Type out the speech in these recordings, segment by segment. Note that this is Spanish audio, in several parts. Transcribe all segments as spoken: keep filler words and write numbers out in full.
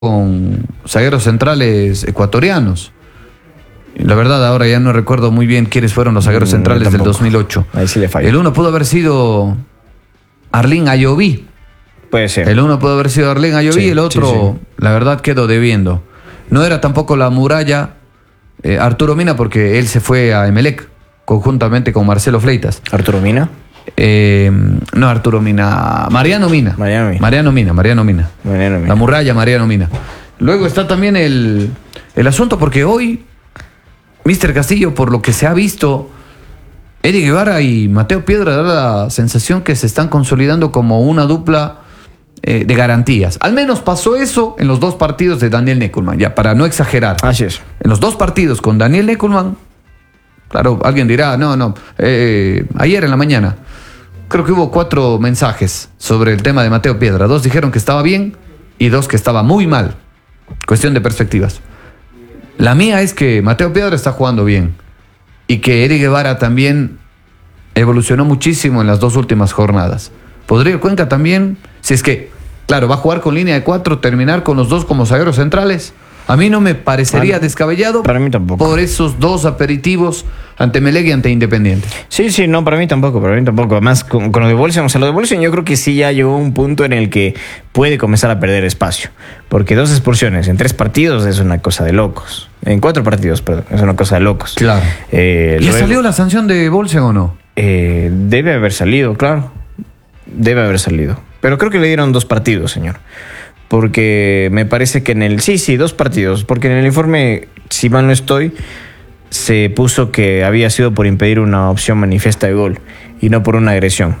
con zagueros centrales ecuatorianos. La verdad, ahora ya no recuerdo muy bien quiénes fueron los zagueros centrales mm, del dos mil ocho. Ahí sí le falló. El uno pudo haber sido Arlín Ayoví. Puede ser. El uno pudo haber sido Arlín Ayoví, sí, el otro, sí, sí. la verdad, quedó debiendo. No era tampoco la muralla eh, Arturo Mina, porque él se fue a Emelec conjuntamente con Marcelo Fleitas. ¿Arturo Mina? Eh, no, Arturo Mina. Mariano Mina. Mariano Mina. Mariano Mina, Mariano Mina. Mariano Mina. La muralla Mariano Mina. Luego está también el, el asunto, porque hoy, míster Castillo, por lo que se ha visto, Eddie Guevara y Mateo Piedra da la sensación que se están consolidando como una dupla eh, de garantías. Al menos pasó eso en los dos partidos de Daniel Neckelman, ya para no exagerar. Así es. En los dos partidos con Daniel Neckelman, claro, alguien dirá, no, no, eh, ayer en la mañana, creo que hubo cuatro mensajes sobre el tema de Mateo Piedra. Dos dijeron que estaba bien y dos que estaba muy mal. Cuestión de perspectivas. La mía es que Mateo Piedra está jugando bien y que Eddie Guevara también evolucionó muchísimo en las dos últimas jornadas. ¿Podría el Cuenca también, si es que, claro, va a jugar con línea de cuatro, terminar con los dos como zagueros centrales? A mí no me parecería para, descabellado para mí tampoco. Por esos dos aperitivos ante Emelec y ante Independiente. Sí, sí, no, para mí tampoco, para mí tampoco. Además, con, con lo de Bolsen, o sea, lo de Bolsen yo creo que sí ya llegó a un punto en el que puede comenzar a perder espacio. Porque dos expulsiones en tres partidos es una cosa de locos. En cuatro partidos, perdón, es una cosa de locos. Claro. Eh, ¿Y luego, ha salido la sanción de Bolsen o no? Eh, debe haber salido, claro. Debe haber salido. Pero creo que le dieron dos partidos, señor. Porque me parece que en el... Sí, sí, dos partidos. Porque en el informe, si mal no estoy, se puso que había sido por impedir una opción manifiesta de gol y no por una agresión.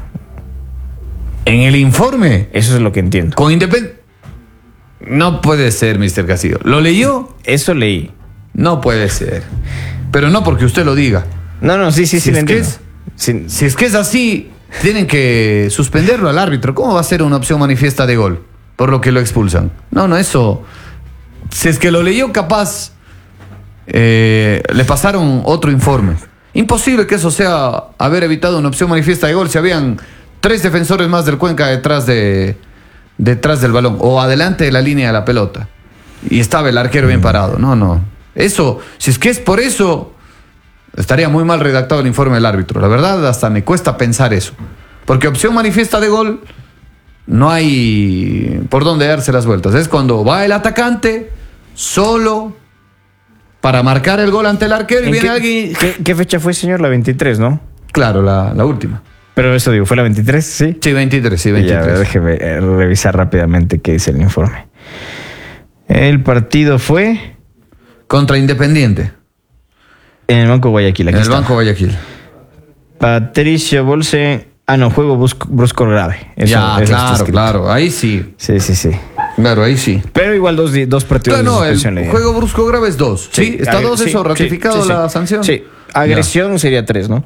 ¿En el informe? Eso es lo que entiendo. Con Independiente... No puede ser, míster Castillo. ¿Lo leyó? Eso leí. No puede ser. Pero no porque usted lo diga. No, no, sí, sí, si sí, es lo que entiendo. es, sí. Si es que es así, tienen que suspenderlo al árbitro. ¿Cómo va a ser una opción manifiesta de gol? Por lo que lo expulsan. No, no, eso... Si es que lo leyó, capaz eh, le pasaron otro informe. Imposible que eso sea haber evitado una opción manifiesta de gol si habían tres defensores más del Cuenca detrás de detrás del balón o adelante de la línea de la pelota y estaba el arquero bien parado. No, no. Eso, si es que es por eso, estaría muy mal redactado el informe del árbitro. La verdad, hasta me cuesta pensar eso. Porque opción manifiesta de gol... No hay por dónde darse las vueltas. Es cuando va el atacante solo para marcar el gol ante el arquero y viene qué, alguien... ¿qué, ¿Qué fecha fue, señor? La veintitrés, ¿no? Claro, la, la última. Pero eso digo, ¿fue la veintitrés? Sí. Sí, veintitrés, sí, veintitrés. Ya, déjeme revisar rápidamente qué dice el informe. El partido fue... Contra Independiente. En el Banco Guayaquil. Aquí en el está. Banco Guayaquil. Patricio Bolsen... Ah, no, juego brusco, brusco grave. Eso, ya, eso claro, claro. Ahí sí. Sí, sí, sí. Claro, ahí sí. Pero igual dos, dos partidos claro, de suspensión. No, el juego brusco grave es dos. Sí, ¿sí? ¿Está dos sí, eso? ¿Ratificado sí, sí, la sí. sanción? Sí. Agresión ya. Sería tres, ¿no?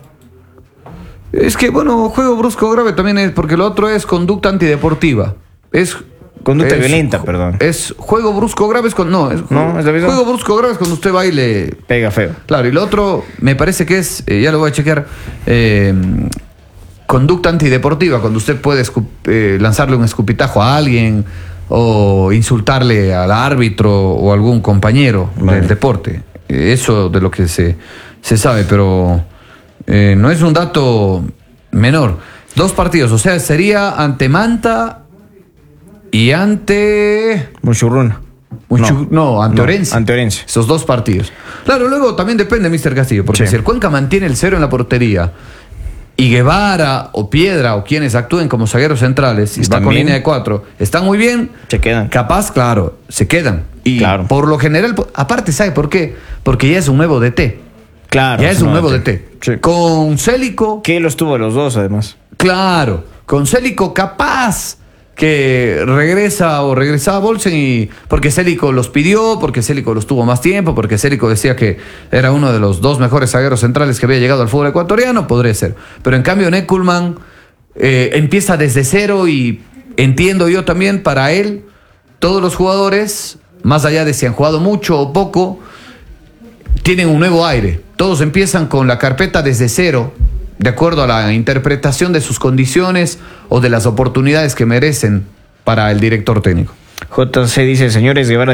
Es que, bueno, juego brusco grave también es porque lo otro es conducta antideportiva. Es... Conducta es, violenta, perdón. Es juego brusco grave es cuando... No, es, no, es la misma. Juego brusco grave es cuando usted va y le... Pega feo. Claro, y lo otro me parece que es... Eh, ya lo voy a chequear... Eh, conducta antideportiva, cuando usted puede escup, eh, lanzarle un escupitajo a alguien o insultarle al árbitro o algún compañero vale. del deporte. Eh, eso de lo que se, se sabe, pero eh, no es un dato menor. Dos partidos, o sea, sería ante Manta y ante... Muchurruna. Muchu... No, no, ante no, Orense. Ante Orense. Esos dos partidos. Claro, luego también depende, míster Castillo, porque sí. si el Cuenca mantiene el cero en la portería y Guevara o Piedra o quienes actúen como zagueros centrales y va con línea de cuatro, están muy bien. Se quedan. Capaz, claro, se quedan. Y claro. por lo general, aparte, ¿sabe por qué? Porque ya es un nuevo D T. Claro. Ya es un nuevo D T. Sí. Con Célico. Que los tuvo los dos, además. Claro. Con Célico, capaz que regresa o regresaba a Bolsen y porque Célico los pidió, porque Célico los tuvo más tiempo, porque Célico decía que era uno de los dos mejores zagueros centrales que había llegado al fútbol ecuatoriano, podría ser. Pero en cambio Neckelman eh, empieza desde cero y entiendo yo también para él, todos los jugadores, más allá de si han jugado mucho o poco, tienen un nuevo aire. Todos empiezan con la carpeta desde cero, de acuerdo a la interpretación de sus condiciones o de las oportunidades que merecen para el director técnico. J C dice, señores, Guevara